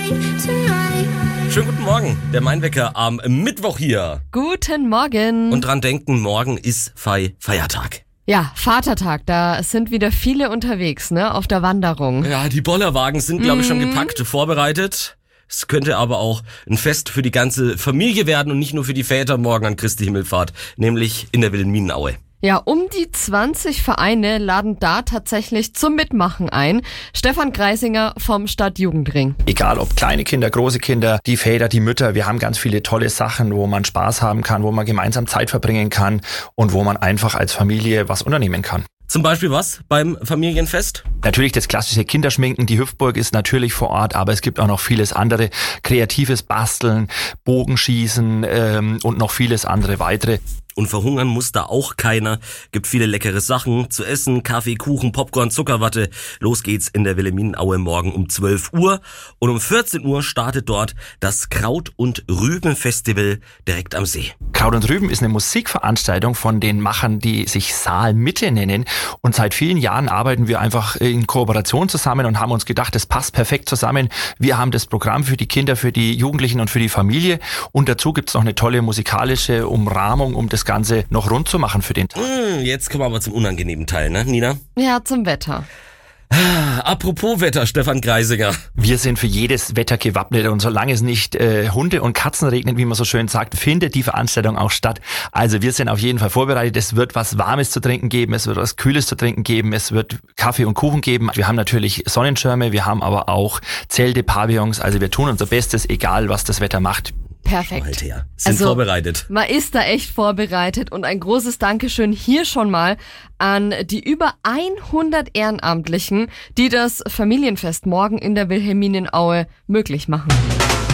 Schönen guten Morgen, der Mainwecker am Mittwoch hier. Guten Morgen. Und dran denken, morgen ist Feiertag. Ja, Vatertag, da sind wieder viele unterwegs, ne, auf der Wanderung. Ja, die Bollerwagen sind, glaube ich, schon gepackt, vorbereitet. Es könnte aber auch ein Fest für die ganze Familie werden und nicht nur für die Väter morgen an Christi Himmelfahrt, nämlich in der Wilhelminaue. Ja, um die 20 Vereine laden da tatsächlich zum Mitmachen ein. Stefan Greisinger vom Stadtjugendring. Egal ob kleine Kinder, große Kinder, die Väter, die Mütter, wir haben ganz viele tolle Sachen, wo man Spaß haben kann, wo man gemeinsam Zeit verbringen kann und wo man einfach als Familie was unternehmen kann. Zum Beispiel was beim Familienfest? Natürlich das klassische Kinderschminken, die Hüpfburg ist natürlich vor Ort, aber es gibt auch noch vieles andere, kreatives Basteln, Bogenschießen und noch vieles andere weitere. Und verhungern muss da auch keiner. Gibt viele leckere Sachen zu essen, Kaffee, Kuchen, Popcorn, Zuckerwatte. Los geht's in der Wilhelminaue morgen um 12 Uhr. Und um 14 Uhr startet dort das Kraut- und Rüben-Festival direkt am See. Kraut und Rüben ist eine Musikveranstaltung von den Machern, die sich Saalmitte nennen. Und seit vielen Jahren arbeiten wir einfach in Kooperation zusammen und haben uns gedacht, das passt perfekt zusammen. Wir haben das Programm für die Kinder, für die Jugendlichen und für die Familie. Und dazu gibt's noch eine tolle musikalische Umrahmung, um das Ganze noch rund zu machen für den Tag. Jetzt kommen wir aber zum unangenehmen Teil, ne, Nina? Ja, zum Wetter. Apropos Wetter, Stefan Greisinger. Wir sind für jedes Wetter gewappnet und solange es nicht Hunde und Katzen regnet, wie man so schön sagt, findet die Veranstaltung auch statt. Also wir sind auf jeden Fall vorbereitet. Es wird was Warmes zu trinken geben, es wird was Kühles zu trinken geben, es wird Kaffee und Kuchen geben. Wir haben natürlich Sonnenschirme, wir haben aber auch Zelte, Pavillons. Also wir tun unser Bestes, egal was das Wetter macht. Perfekt. Sind vorbereitet. Man ist da echt vorbereitet und ein großes Dankeschön hier schon mal an die über 100 Ehrenamtlichen, die das Familienfest morgen in der Wilhelminaue möglich machen.